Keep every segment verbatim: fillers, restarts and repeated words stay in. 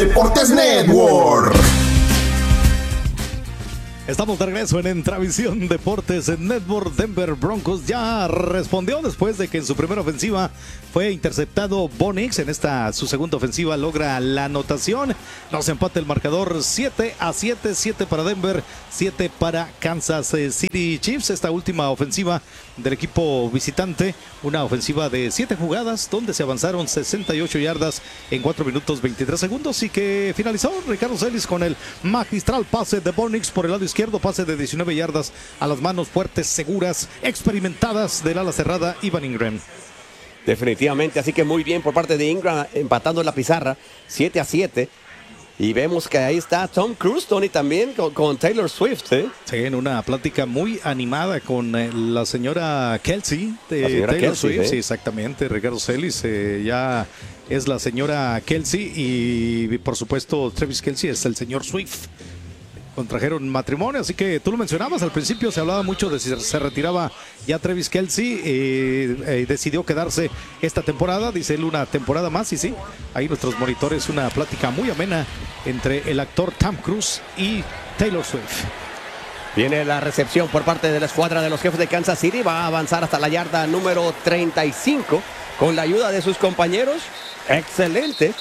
Deportes Network. Estamos de regreso en Entravisión Deportes en Network. Denver Broncos ya respondió después de que en su primera ofensiva fue interceptado Bo Nix. En esta su segunda ofensiva logra la anotación. Nos empata el marcador siete a siete, siete para Denver, siete para Kansas City Chiefs. Esta última ofensiva del equipo visitante, una ofensiva de siete jugadas donde se avanzaron sesenta y ocho yardas en cuatro minutos veintitrés segundos y que finalizó Ricardo Celis con el magistral pase de Bo Nix por el lado izquierdo, pase de diecinueve yardas a las manos fuertes, seguras, experimentadas del ala cerrada Evan Engram. Definitivamente, así que muy bien por parte de Engram, empatando la pizarra, siete a siete. Y vemos que ahí está Tom Cruise, Tony, también con, con Taylor Swift, ¿eh? Sí, en una plática muy animada con eh, la señora Kelsey de la señora Taylor Kelsey, Swift. ¿eh? Sí, exactamente, Ricardo Celis eh, ya es la señora Kelsey y por supuesto Travis Kelsey es el señor Swift. Contrajeron matrimonio, así que tú lo mencionabas al principio, se hablaba mucho de si se retiraba ya Travis Kelsey, eh, eh, decidió quedarse esta temporada, dice él, una temporada más, y sí, ahí nuestros monitores, una plática muy amena entre el actor Tom Cruise y Taylor Swift. Viene la recepción por parte de la escuadra de los Jefes de Kansas City, va a avanzar hasta la yarda número treinta y cinco con la ayuda de sus compañeros, excelente.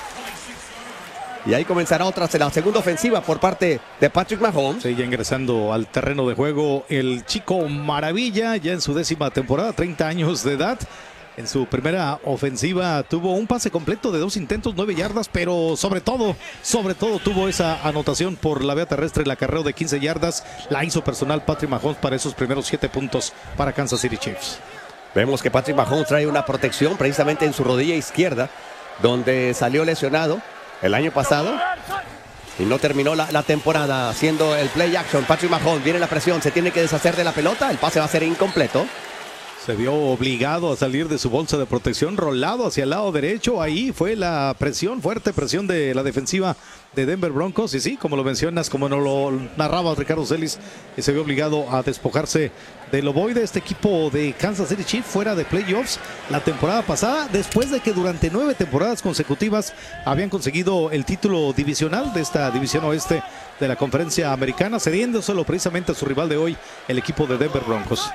Y ahí comenzará otra, la segunda ofensiva por parte de Patrick Mahomes. Sí, ya ingresando al terreno de juego el chico maravilla, ya en su décima temporada, treinta años de edad. En su primera ofensiva tuvo un pase completo de dos intentos, nueve yardas, pero sobre todo, sobre todo tuvo esa anotación por la vía terrestre, el acarreo de quince yardas. La hizo personal Patrick Mahomes para esos primeros siete puntos para Kansas City Chiefs. Vemos que Patrick Mahomes trae una protección precisamente en su rodilla izquierda, donde salió lesionado el año pasado y no terminó la, la temporada haciendo el play action. Patrick Mahomes, viene la presión, se tiene que deshacer de la pelota, el pase va a ser incompleto. Se vio obligado a salir de su bolsa de protección, rolado hacia el lado derecho. Ahí fue la presión, fuerte presión de la defensiva de Denver Broncos. Y sí, como lo mencionas, como nos lo narraba Ricardo Celis, se vio obligado a despojarse del ovoide. Este equipo de Kansas City Chiefs fuera de playoffs la temporada pasada, después de que durante nueve temporadas consecutivas habían conseguido el título divisional de esta división oeste de la conferencia americana, cediéndoselo precisamente a su rival de hoy, el equipo de Denver Broncos.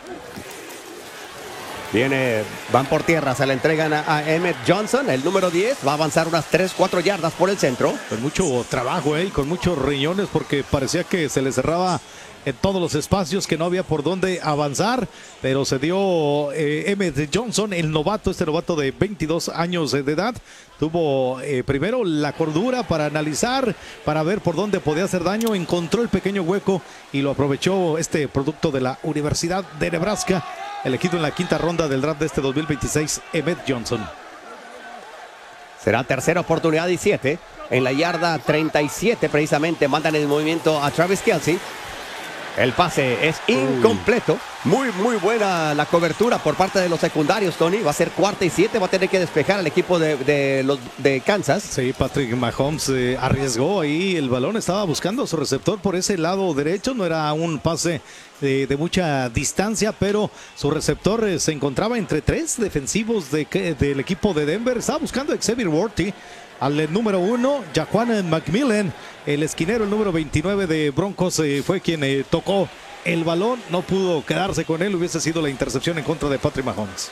Viene, van por tierra, se le entregan a, a Emmett Johnson, el número diez, va a avanzar unas tres, cuatro yardas por el centro. Con mucho trabajo, eh, con muchos riñones, porque parecía que se le cerraba en todos los espacios, que no había por dónde avanzar, pero se dio eh, Emmett Johnson, el novato, este novato de veintidós años de edad, tuvo eh, primero la cordura para analizar, para ver por dónde podía hacer daño, encontró el pequeño hueco y lo aprovechó este producto de la Universidad de Nebraska, elegido en la quinta ronda del draft de este dos mil veintiséis, Emmett Johnson. Será tercera oportunidad y siete, en la yarda treinta y siete precisamente, mandan el movimiento a Travis Kelsey. El pase es incompleto. Muy, muy buena la cobertura por parte de los secundarios, Tony. Va a ser cuarta y siete. Va a tener que despejar al equipo de, de, los, de Kansas. Sí, Patrick Mahomes eh, arriesgó ahí el balón. Estaba buscando a su receptor por ese lado derecho. No era un pase de, de mucha distancia, pero su receptor eh, se encontraba entre tres defensivos de, del equipo de Denver. Estaba buscando a Xavier Worthy. Al número uno, Jaquan McMillan, el esquinero, el número veintinueve de Broncos, eh, fue quien eh, tocó el balón. No pudo quedarse con él, hubiese sido la intercepción en contra de Patrick Mahomes.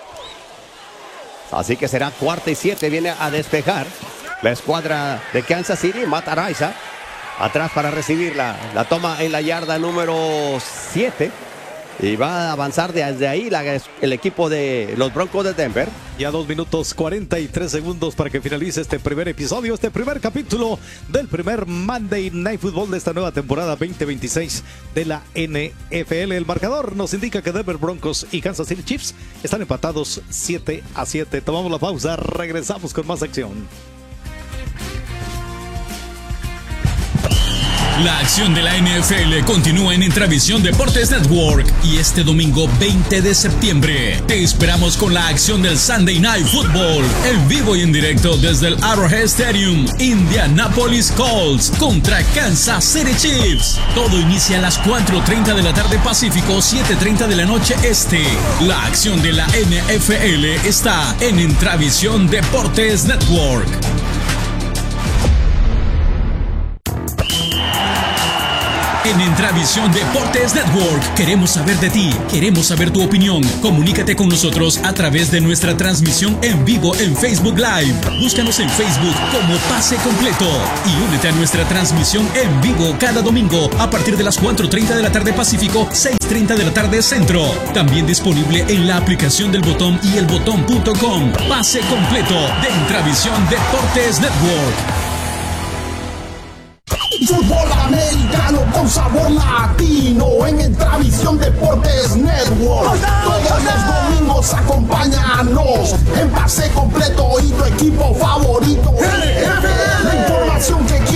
Así que será cuarta y siete, viene a despejar la escuadra de Kansas City. Matt Araiza atrás para recibir la, la toma en la yarda número siete. Y va a avanzar desde ahí la, el equipo de los Broncos de Denver. Ya dos minutos cuarenta y tres segundos para que finalice este primer episodio, este primer capítulo del primer Monday Night Football de esta nueva temporada veinte veintiséis de la N F L. El marcador nos indica que Denver Broncos y Kansas City Chiefs están empatados siete a siete. Tomamos la pausa, regresamos con más acción. La acción de la N F L continúa en Entravisión Deportes Network y este domingo veinte de septiembre te esperamos con la acción del Sunday Night Football en vivo y en directo desde el Arrowhead Stadium. Indianapolis Colts contra Kansas City Chiefs. Todo inicia a las cuatro treinta de la tarde Pacífico, siete treinta de la noche Este. La acción de la N F L está en Entravisión Deportes Network. En Entravisión Deportes Network queremos saber de ti, queremos saber tu opinión. Comunícate con nosotros a través de nuestra transmisión en vivo en Facebook Live. Búscanos en Facebook como Pase Completo y únete a nuestra transmisión en vivo cada domingo a partir de las cuatro treinta de la tarde Pacífico, seis treinta de la tarde Centro. También disponible en la aplicación del Botón y el botón punto com. Pase Completo de Entravisión Deportes Network. Fútbol americano con sabor latino en Entravisión Deportes Network. Todos los domingos acompáñanos en Pase Completo y tu equipo favorito. La información que